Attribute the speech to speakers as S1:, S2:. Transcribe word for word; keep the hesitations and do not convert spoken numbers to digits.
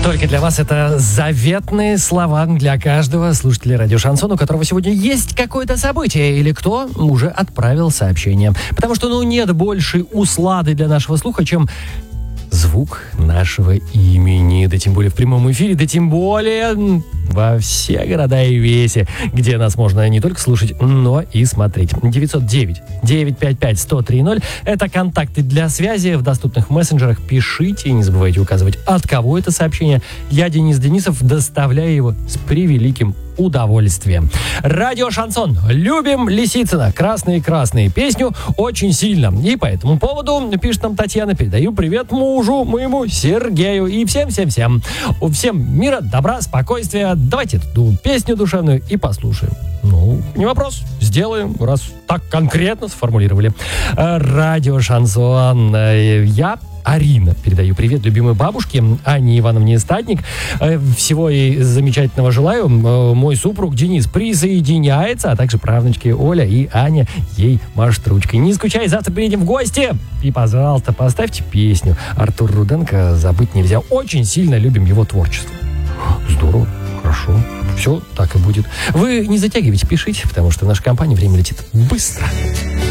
S1: Только для вас это заветные слова для каждого слушателя радио Шансон, у которого сегодня есть какое-то событие или кто уже отправил сообщение. Потому что, ну, нет большей услады для нашего слуха, чем звук нашего имени. Да тем более в прямом эфире, да тем более во все города и веси, где нас можно не только слушать, но и смотреть. девятьсот девять девятьсот пятьдесят пять сто три ноль – это контакты для связи в доступных мессенджерах. Пишите и не забывайте указывать, от кого это сообщение. Я, Денис Денисов, доставляю его с превеликим удовольствием. Радио Шансон. Любим Лисицына. Красные-красные. Песню очень сильно. И по этому поводу, пишет нам Татьяна, передаю привет мужу моему Сергею и всем-всем-всем. Всем мира, добра, спокойствия. Давайте эту песню душевную и послушаем. Ну, не вопрос. Сделаем, раз так конкретно сформулировали. Радио Шансон. Я Арина. Передаю привет любимой бабушке Анне Ивановне Статник. Всего ей замечательного желаю. Мой супруг Денис присоединяется, а также правнучки Оля и Аня ей машут ручкой. Не скучай, завтра приедем в гости. И, пожалуйста, поставьте песню. Артур Руденко забыть нельзя. Очень сильно любим его творчество. Здорово, хорошо. Все так и будет. Вы не затягивайте, пишите, потому что в нашей компании время летит быстро.